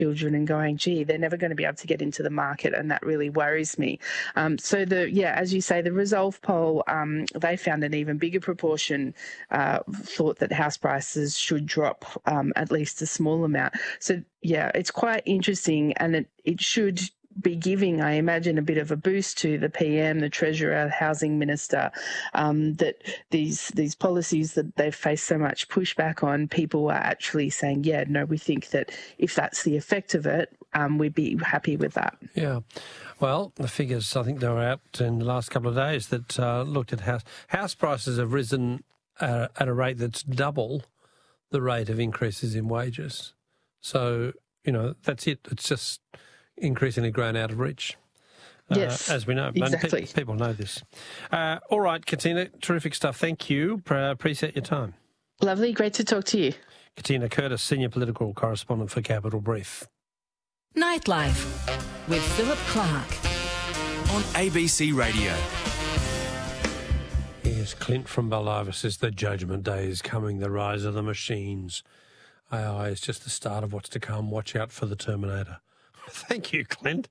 children and going, gee, they're never going to be able to get into the market, and that really worries me. As you say, the Resolve poll, they found an even bigger proportion thought that house prices should drop at least a small amount. So, yeah, it's quite interesting, and it should be giving, I imagine, a bit of a boost to the PM, the Treasurer, Housing Minister, that these policies that they've faced so much pushback on, people are actually saying, yeah, no, we think that if that's the effect of it, we'd be happy with that. Yeah. Well, the figures, I think they were out in the last couple of days that looked at house prices have risen at a rate that's double the rate of increases in wages. So, that's it. It's just increasingly grown out of reach. Yes, as we know. Exactly. People know this. All right, Katina, terrific stuff. Thank you. Appreciate your time. Lovely. Great to talk to you. Katina Curtis, Senior Political Correspondent for Capital Brief. Nightlife with Philip Clark on ABC Radio. Yes, Clint from Baldivis says the judgment day is coming, the rise of the machines. AI is just the start of what's to come. Watch out for the Terminator. Thank you, Clint.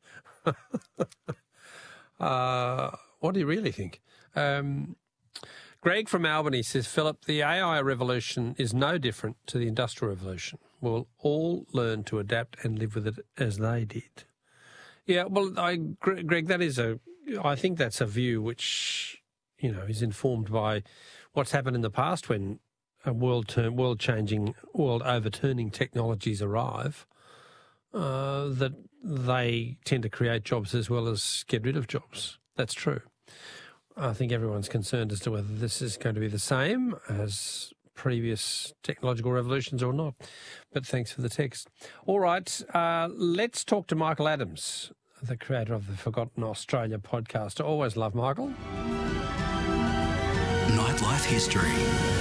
What do you really think? Greg from Albany says, Philip, the AI revolution is no different to the Industrial Revolution. We'll all learn to adapt and live with it as they did. Yeah, well, Greg, I think that's a view which, is informed by what's happened in the past when world-changing, world-overturning technologies arrive. That they tend to create jobs as well as get rid of jobs. That's true. I think everyone's concerned as to whether this is going to be the same as previous technological revolutions or not. But thanks for the text. All right, let's talk to Michael Adams, the creator of the Forgotten Australia podcast. I always love Michael. Nightlife history.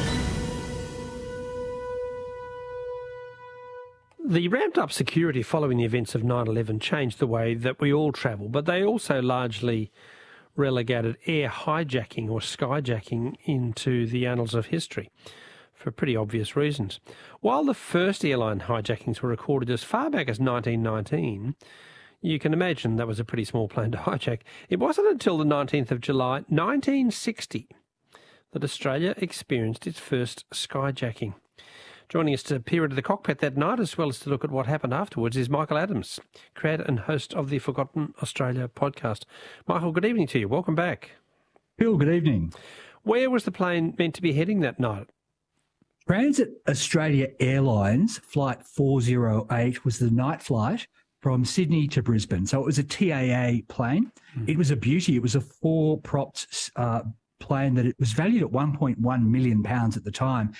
The ramped-up security following the events of 9/11 changed the way that we all travel, but they also largely relegated air hijacking or skyjacking into the annals of history for pretty obvious reasons. While the first airline hijackings were recorded as far back as 1919, you can imagine that was a pretty small plane to hijack. It wasn't until the 19th of July 1960 that Australia experienced its first skyjacking. Joining us to peer into the cockpit that night, as well as to look at what happened afterwards, is Michael Adams, creator and host of the Forgotten Australia podcast. Michael, good evening to you. Welcome back. Phil, good evening. Where was the plane meant to be heading that night? Transit Australia Airlines Flight 408 was the night flight from Sydney to Brisbane. So it was a TAA plane. It was a beauty. It was a four-propped plane that it was valued at £1.1 million at the time.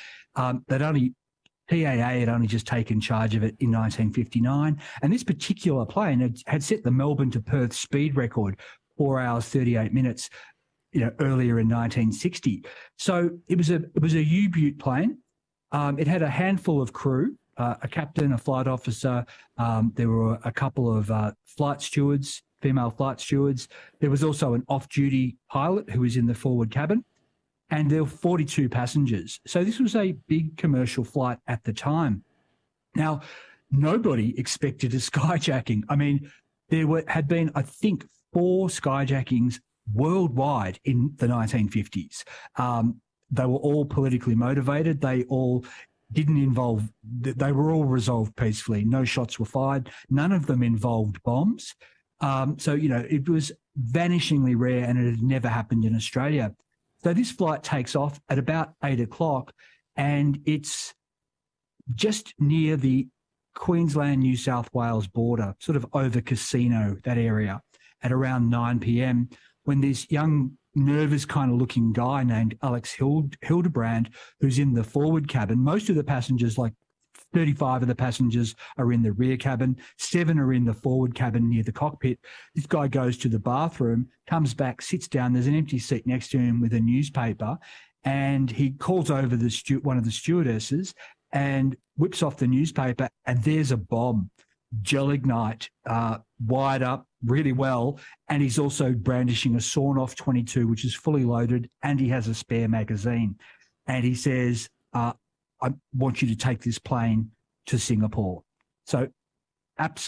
TAA had only just taken charge of it in 1959, and this particular plane had set the Melbourne to Perth speed record, 4 hours 38 minutes, earlier in 1960. So it was a U-Butte plane. It had a handful of crew, a captain, a flight officer. There were a couple of flight stewards, female flight stewards. There was also an off-duty pilot who was in the forward cabin. And there were 42 passengers. So this was a big commercial flight at the time. Now, nobody expected a skyjacking. I mean, had been, I think, 4 skyjackings worldwide in the 1950s. They were all politically motivated. They all didn't involve, they were all resolved peacefully. No shots were fired. None of them involved bombs. It was vanishingly rare, and it had never happened in Australia. So this flight takes off at about 8 o'clock, and it's just near the Queensland-New South Wales border, sort of over Casino, that area, at around 9 p.m, when this young, nervous kind of looking guy named Alex Hildebrand, who's in the forward cabin, most of the passengers, like 35 of the passengers, are in the rear cabin, 7 are in the forward cabin near the cockpit. This guy goes to the bathroom, comes back, sits down. There's an empty seat next to him with a newspaper, and he calls over one of the stewardesses and whips off the newspaper, and there's a bomb, gelignite, wired up really well, and he's also brandishing a sawn-off 22, which is fully loaded, and he has a spare magazine. And he says, I want you to take this plane to Singapore. So absolutely